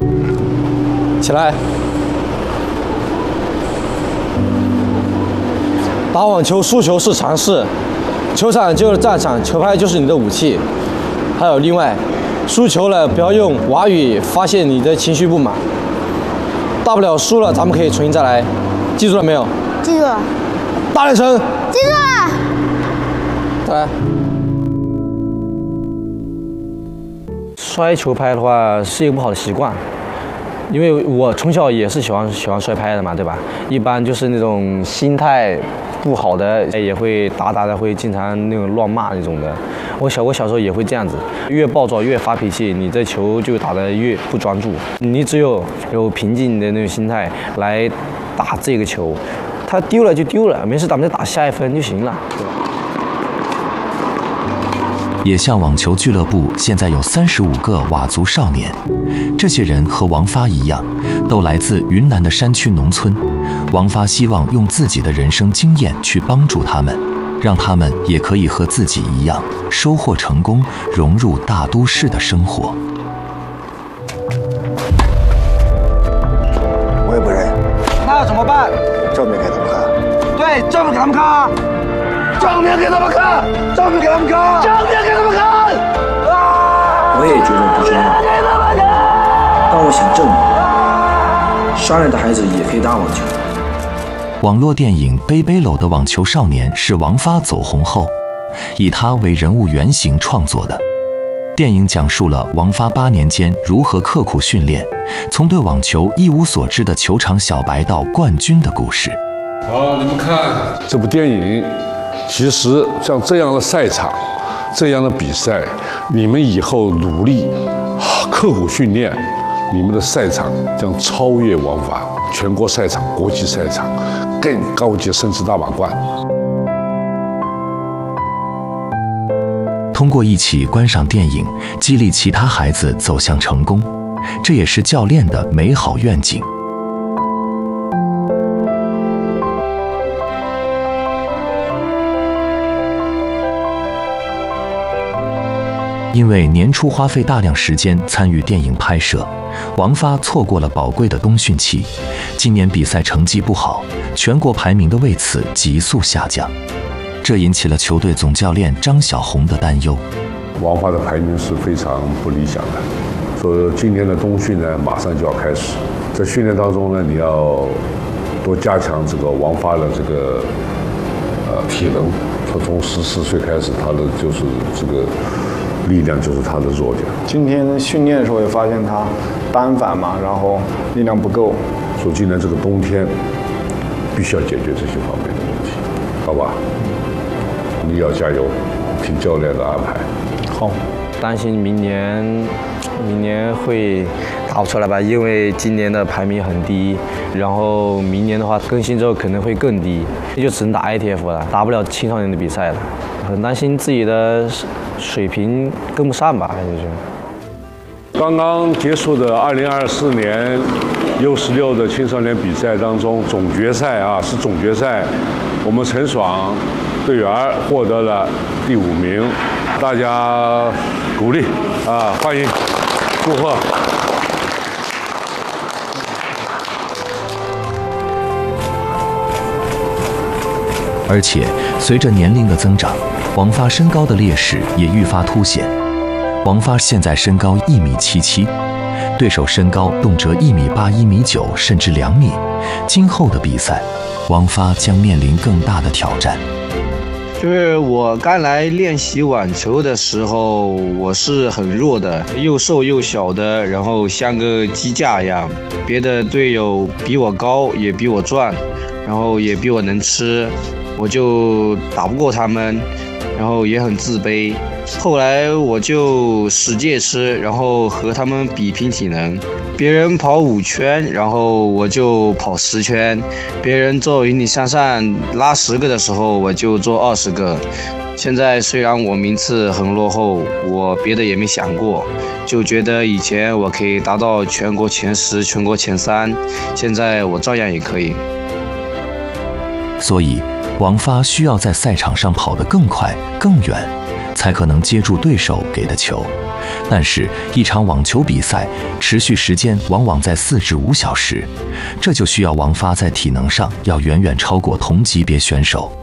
起来。打网球输球是常事，球场就是战场，球拍就是你的武器。还有另外，输球了不要用娃语发泄你的情绪不满，大不了输了咱们可以重新再来，记住了没有？ 记住了。 大点声。 记住了。 再来。摔球拍的话是一个不好的习惯。因为我从小也是喜欢摔拍的嘛，对吧？一般就是那种心态不好的，也会打的，会经常那种乱骂那种的。我小时候也会这样子，越暴躁越发脾气，你这球就打得越不专注。你只有平静的那种心态来打这个球，它丢了就丢了，没事咱们再打下一分就行了。 野象网球俱乐部现在有35个佤族少年，这些人和王发一样，都来自云南的山区农村。王发希望用自己的人生经验去帮助他们，让他们也可以和自己一样收获成功，融入大都市的生活。 我也不认， 那要怎么办？ 证明给他们看。 对，证明给他们看啊！ 证明给他们看，证明给他们看，证明给他们看！ 我也觉得不重要，但我想证明，善良的孩子也可以打网球。 网络电影《背背篓的网球少年》是王发走红后，以他为人物原型创作的。电影讲述了王发8年间如何刻苦训练，从对网球一无所知的球场小白到冠军的故事。 好，你们看这部电影。其实像这样的赛场，这样的比赛，你们以后努力、刻苦训练，你们的赛场将超越王发，全国赛场、国际赛场，更高级甚至大满贯。 通过一起观赏电影，激励其他孩子走向成功，这也是教练的美好愿景。因为年初花费大量时间参与电影拍摄，王发错过了宝贵的冬训期。今年比赛成绩不好，全国排名的为此急速下降，这引起了球队总教练张晓红的担忧。 王发的排名是非常不理想的，所以今年的冬训呢马上就要开始，在训练当中呢，你要多加强这个王发的这个体能。他从14岁开始，他的就是这个。力量就是他的弱点。 今天训练的时候也发现他单反嘛，然后力量不够。 所以今年这个冬天必须要解决这些方面的问题，好吧？你要加油，听教练的安排。 好，担心明年会打不出来吧，因为今年的排名很低，然后明年的话更新之后可能会更低，就只能打 ITF 了，打不了青少年的比赛了，很担心自己的水平跟不上吧，就是。 刚刚结束的2024年U16的青少年比赛当中，总决赛是总决赛，我们陈爽队员获得了第5名，大家鼓励欢迎，祝贺。 而且随着年龄的增长，王发身高的劣势也愈发凸显。王发现在身高1.77米，对手身高动辄1.8米、1.9米，甚至2米。今后的比赛，王发将面临更大的挑战。 就是我刚来练习网球的时候，我是很弱的，又瘦又小的，然后像个鸡架一样。别的队友比我高，也比我壮，然后也比我能吃，我就打不过他们，然后也很自卑。后来我就使劲吃，然后和他们比拼体能。别人跑5圈，然后我就跑10圈；别人做引体向上拉10个的时候，我就做20个。现在虽然我名次很落后，我别的也没想过，就觉得以前我可以达到全国前10、全国前3，现在我照样也可以。 所以，王发需要在赛场上跑得更快、更远， 才可能接住对手给的球。但是，一场网球比赛持续时间往往在4至5小时，这就需要王发在体能上要远远超过同级别选手。